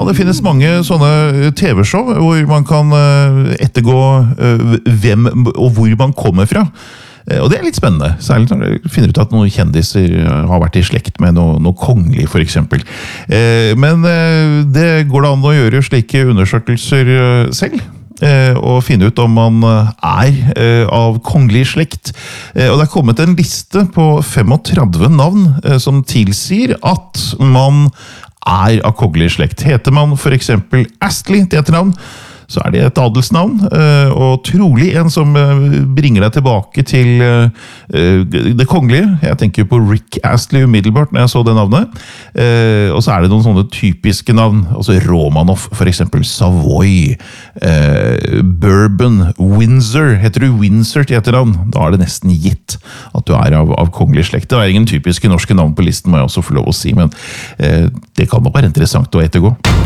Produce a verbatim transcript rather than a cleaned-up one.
det finnes mange sånne T V-show hvor man kan ettergå hvem og hvor man kommer fra. Og det er litt spennende, særlig når du finner ut at noen kjendiser har vært i slekt med noe, noe kongelig, for eksempel. Men det går det an å gjøre slike undersøkelser selv, og finne ut om man er av kongelig slekt. Og det er kommet en liste på femogtredve navn som tilsier at man er av kongelig slekt. Heter man for eksempel Astley til etternavn, så er det et adelsnavn, og trolig en som bringer deg tilbake til det kongelige. Jeg tenker på Rick Astley umiddelbart når jeg så det navnet. Og så er det noen sånne typiske navn, altså Romanov, for eksempel Savoy, Bourbon, Windsor. Heter du Windsor til etternavn, da er det nesten gitt at du er av, av kongelig slekt. Det er ingen typiske norske navn på listen, må jeg også få lov å si, men det kan nok være interessant å ettergå.